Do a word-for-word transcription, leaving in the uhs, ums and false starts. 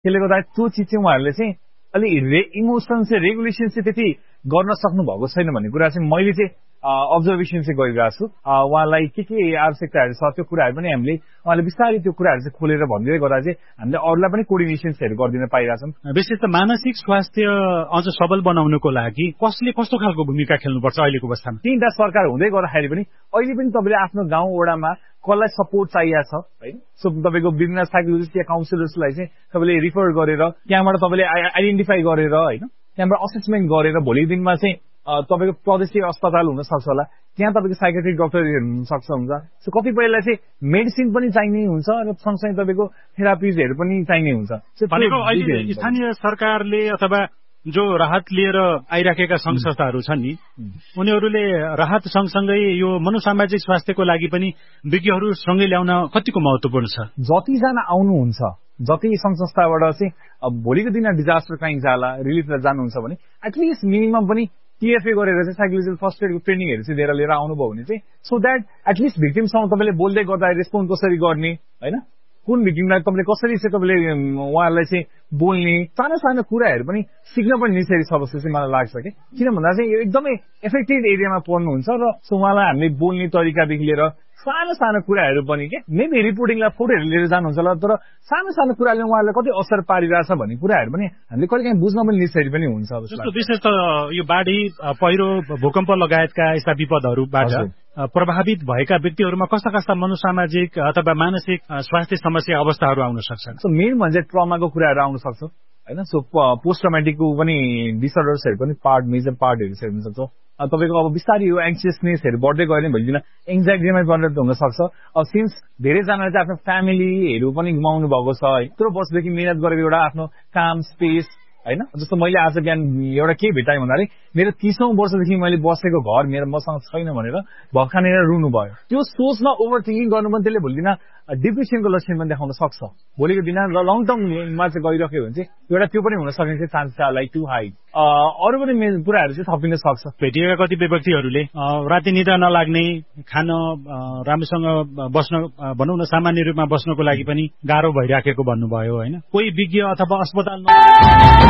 त्यसले गर्दा त्यो चिज चाहिँ उहाँहरूले चाहिँ अलि इमोसन चाहिँ रेगुलेसन चाहिँ त्यति गर्न सक्नु भएको छैन भन्ने कुरा चाहिँ मैले चाहिँ अब्जर्भेसन चाहिँ गरिरहेको छु। उहाँलाई के के आवश्यकताहरू छ त्यो कुराहरू पनि हामीले उहाँले बिस्तारै त्यो कुराहरू चाहिँ खोलेर भनिदिँदै गर्दा चाहिँ हामीले अरूलाई पनि कोर्डिनेसन्सहरू गरिदिन पाइरहेछौँ। विशेष त मानसिक स्वास्थ्य अझ सबल बनाउनको लागि कसले कस्तो खालको भूमिका खेल्नुपर्छ अहिलेको अवस्थामा? तीनटा सरकार हुँदै गर्दाखेरि पनि अहिले पनि तपाईँले आफ्नो गाउँ वडामा कसलाई सपोर्ट चाहिएको छ होइन, सो तपाईँको विभिन्न साइकोलोजिस्ट या काउन्सिलर्सलाई चाहिँ तपाईँले रिफर गरेर त्यहाँबाट तपाईँले आइडेन्टिफाई गरेर होइन त्यहाँबाट असेसमेन्ट गरेर भोलिको दिनमा चाहिँ तपाईँको प्रदेशीय अस्पताल हुनसक्छ होला, त्यहाँ तपाईँको साइकेट्रिक डक्टर हुनसक्छ हुन्छ। सो कतिपयलाई चाहिँ मेडिसिन पनि चाहिने हुन्छ र सँगसँगै तपाईँको थेरापिजहरू पनि चाहिने हुन्छ। स्थानीय सरकारले अथवा जो राहत लिएर आइराखेका संघ संस्थाहरू छन् नि उनीहरूले राहत सँगसँगै यो मनोसामाजिक स्वास्थ्यको लागि पनि विज्ञहरू सँगै ल्याउन कतिको महत्त्वपूर्ण छ? जतिजना आउनुहुन्छ जति संघ संस्थाबाट चाहिँ भोलिको दिनमा डिजास्टर काहीँ जाला रिलिफ जानुहुन्छ भने एटलिस्ट मिनिमम पनि टिएफए गरेर चाहिँ साइकोलोजिकल फर्स्ट एडको ट्रेनिङहरू चाहिँ लिएर लिएर आउनुभयो भने चाहिँ सो द्याट एटलिस्ट भिक्टिमसँग तपाईँले बोल्दै गर्दा रेस्पोन्ड कसरी गर्ने होइन, कुन भिक्टिमलाई तपाईँले कसरी चाहिँ तपाईँले उहाँहरूलाई चाहिँ बोल्ने सानो सानो कुराहरू पनि सिक्न पनि नेसेसरी छ जस्तो चाहिँ मलाई लाग्छ कि। किन भन्दा चाहिँ यो एकदमै इफेक्टिभ एरियामा पर्नुहुन्छ र सो उहाँलाई हामीले बोल्ने तरिकादेखि लिएर सानो सानो कुराहरू पनि के मेबी रिपोर्टिङलाई फोटोहरू लिएर जानुहुन्छ होला तर सानो सानो कुराले उहाँलाई कति असर पारिरहेछ भन्ने कुराहरू पनि हामीले कहिले काहीँ बुझ्न पनि नेसेसरी पनि हुन्छ। विशेष त यो बाढी पहिरो भूकम्प लगायतका यस्ता विपदहरूबाट प्रभावित भएका व्यक्तिहरूमा कस्ता कस्ता मनोसामाजिक अथवा मानसिक स्वास्थ्य समस्या अवस्थाहरू आउन सक्छन्? सो मेन भन्छ ट्रमाको कुराहरू आउन सक्छ होइन, सो पोस्ट ट्रमेटिकको पनि डिसअर्डर्सहरू पनि पार्ट मेजर पार्टहरू चाहिँ हुन सक्छ। तपाईँको अब बिस्तारै यो एङ्सियसनेसहरू बढ्दै गयो भने भोलिदिन एङ्जाइटीमा परिणत हुन सक्छ। अब सिन्स धेरैजनाले चाहिँ आफ्नो फ्यामिलीहरू पनि गुमाउनु भएको छ, यत्रो वर्षदेखि मिहिनेत गरेको एउटा आफ्नो काम स्पेस होइन, जस्तो मैले आज बिहान एउटा के भेटाएँ भन्दाखेरि मेरो तीसौँ वर्षदेखि मैले बसेको घर मेरो मसँग छैन भनेर भखानेर रुनु भयो। त्यो सोचमा ओभर थिङ्किङ गर्नु पनि त्यसले भोलिदिन डिप्रेसनको लक्षण पनि देखाउन सक्छ। भोलिको दिन लङ टर्ममा चाहिँ गइरह्यो भने चाहिँ एउटा त्यो पनि हुन सक्ने चाहिँ चान्स छ लाइक टु हाई। अरू पनि कुराहरू चाहिँ थपिन सक्छ। भेटिएका कतिपय व्यक्तिहरूले राति निद्रा नलाग्ने, खान राम्रोसँग बस्न भनौँ न सामान्य रूपमा बस्नको लागि पनि गाह्रो भइराखेको भन्नुभयो होइन। कोही विज्ञ अथवा अस्पताल